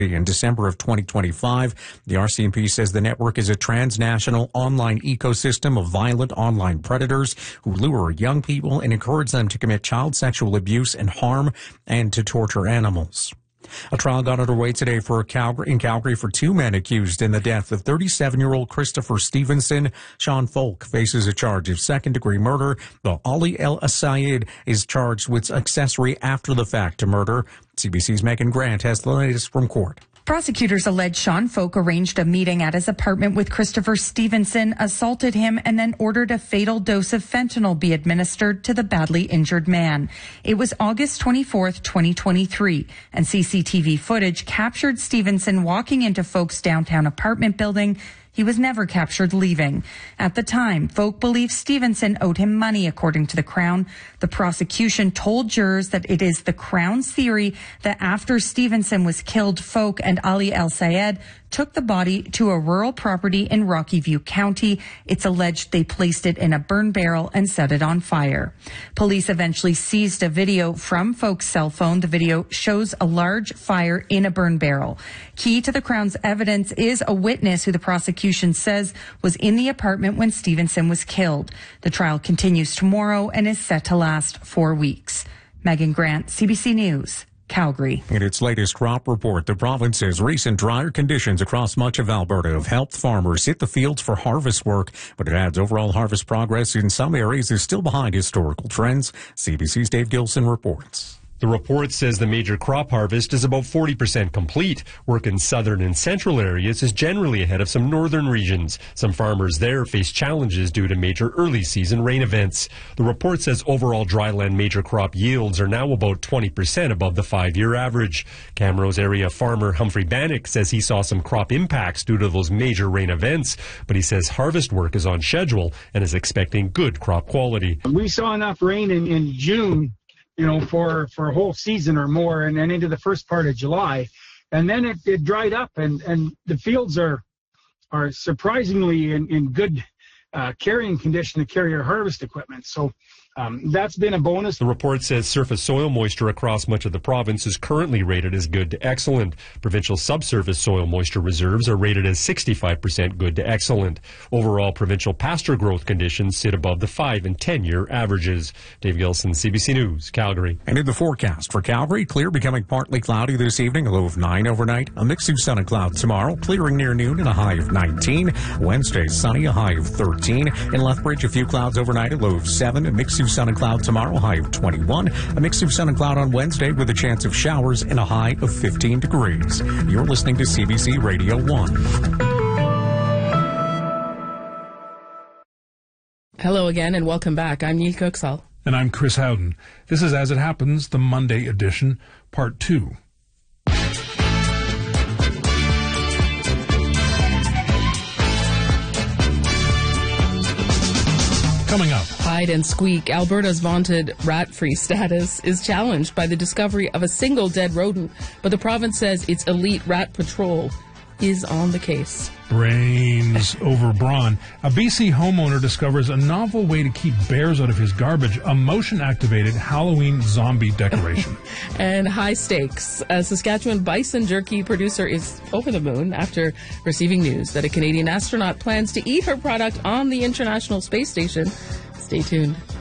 in December of 2025. The RCMP says the network is a transnational online ecosystem of violent online predators who lure young people and encourage them to commit child sexual abuse and harm and to torture animals. A trial got underway today in Calgary for two men accused in the death of 37-year-old Christopher Stevenson. Sean Folk faces a charge of second-degree murder, while Ali El Sayed is charged with accessory after the fact to murder. CBC's Megan Grant has the latest from court. Prosecutors allege Sean Folk arranged a meeting at his apartment with Christopher Stevenson, assaulted him, and then ordered a fatal dose of fentanyl be administered to the badly injured man. It was August 24th, 2023, and CCTV footage captured Stevenson walking into Folk's downtown apartment building. He was never captured leaving. At the time, Folk believed Stevenson owed him money, according to the Crown. The prosecution told jurors that it is the Crown's theory that after Stevenson was killed, Folk and Ali El Sayed took the body to a rural property in Rocky View County. It's alleged they placed it in a burn barrel and set it on fire. Police eventually seized a video from Folk's cell phone. The video shows a large fire in a burn barrel. Key to the Crown's evidence is a witness who the prosecution says was in the apartment when Stevenson was killed. The trial continues tomorrow and is set to last 4 weeks. Megan Grant, CBC News, Calgary. In its latest crop report, the province's recent drier conditions across much of Alberta have helped farmers hit the fields for harvest work, but it adds overall harvest progress in some areas is still behind historical trends. CBC's Dave Gilson reports. The report says the major crop harvest is about 40% complete. Work in southern and central areas is generally ahead of some northern regions. Some farmers there face challenges due to major early season rain events. The report says overall dryland major crop yields are now about 20% above the 5-year average. Camrose area farmer Humphrey Bannock says he saw some crop impacts due to those major rain events, but he says harvest work is on schedule and is expecting good crop quality. We saw enough rain in June, for a whole season or more, and then into the first part of July. And then it dried up, and the fields are surprisingly in good carrying condition to carry our harvest equipment. So that's been a bonus. The report says surface soil moisture across much of the province is currently rated as good to excellent. Provincial subsurface soil moisture reserves are rated as 65% good to excellent. Overall, provincial pasture growth conditions sit above the 5- and 10-year averages. Dave Gilson, CBC News, Calgary. And in the forecast for Calgary, clear becoming partly cloudy this evening, a low of 9 overnight. A mix of sun and clouds tomorrow, clearing near noon and a high of 19. Wednesday, sunny, a high of 13. In Lethbridge, a few clouds overnight, a low of 7. A mix of sun and cloud tomorrow, high of 21. A mix of sun and cloud on Wednesday with a chance of showers and a high of 15 degrees. You're listening to CBC Radio 1. Hello again and welcome back. I'm Neil Cooksall. And I'm Chris Howden. This is As It Happens, the Monday edition, Part 2. Coming up. Hide and squeak. Alberta's vaunted rat-free status is challenged by the discovery of a single dead rodent, but the province says its elite rat patrol is on the case. Brains over brawn. A BC homeowner discovers a novel way to keep bears out of his garbage, a motion-activated Halloween zombie decoration. And high stakes. A Saskatchewan bison jerky producer is over the moon after receiving news that a Canadian astronaut plans to eat her product on the International Space Station. Stay tuned.